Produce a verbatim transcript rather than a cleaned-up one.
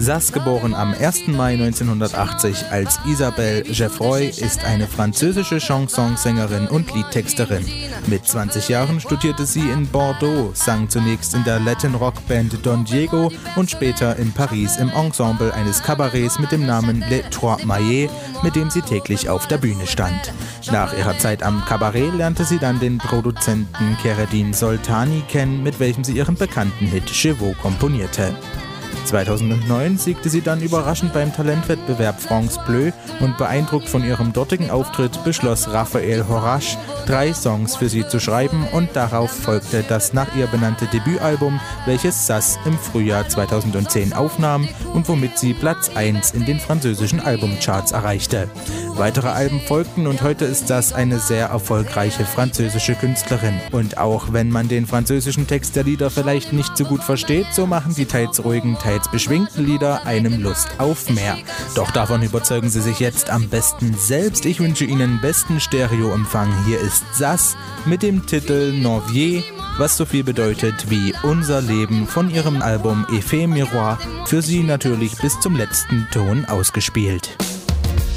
Sass, geboren am ersten Mai neunzehnhundertachtzig als Isabelle Geoffroy, ist eine französische Chansonsängerin und Liedtexterin. Mit zwanzig Jahren studierte sie in Bordeaux, sang zunächst in der Latin-Rock-Band Don Diego und später in Paris im Ensemble eines Kabarets mit dem Namen Les Trois Maillets, mit dem sie täglich auf der Bühne stand. Nach ihrer Zeit am Kabarett lernte sie dann den Produzenten Keredin Soltani kennen, mit welchem sie ihren bekannten Hit Chevaux komponierte. zweitausendneun siegte sie dann überraschend beim Talentwettbewerb France Bleu und beeindruckt von ihrem dortigen Auftritt beschloss Raphael Horace, drei Songs für sie zu schreiben, und darauf folgte das nach ihr benannte Debütalbum, welches Sass im Frühjahr zweitausendzehn aufnahm und womit sie Platz eins in den französischen Albumcharts erreichte. Weitere Alben folgten und heute ist Sass eine sehr erfolgreiche französische Künstlerin. Und auch wenn man den französischen Text der Lieder vielleicht nicht so gut versteht, so machen die teils ruhigen, teils beschwingten Lieder einem Lust auf mehr. Doch davon überzeugen Sie sich jetzt am besten selbst. Ich wünsche Ihnen besten Stereoempfang. Hier ist Sass mit dem Titel Norvier, was so viel bedeutet wie unser Leben, von ihrem Album Effet Miroir, für Sie natürlich bis zum letzten Ton ausgespielt.